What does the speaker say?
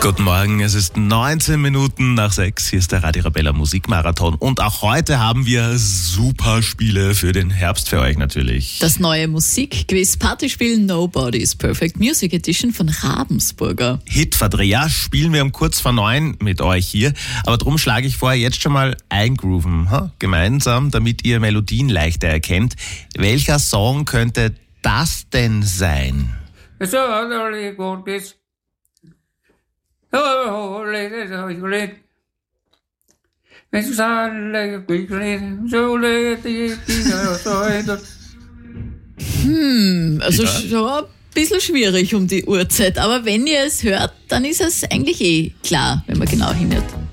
Guten Morgen, es ist 19 Minuten nach 6. Hier ist der Radio Arabella Musikmarathon. Und auch heute haben wir super Spiele für den Herbst für euch natürlich. Das neue Musikquiz-Partyspiel Nobody's Perfect Music Edition von Ravensburger. Hitverdreher spielen wir um kurz vor 9 mit euch hier. Aber drum schlage ich vor, jetzt schon mal eingrooven, gemeinsam, damit ihr Melodien leichter erkennt. Welcher Song könnte das denn sein? Also schon ein bisschen schwierig um die Uhrzeit, aber wenn ihr es hört, dann ist es eigentlich klar, wenn man genau hinhört.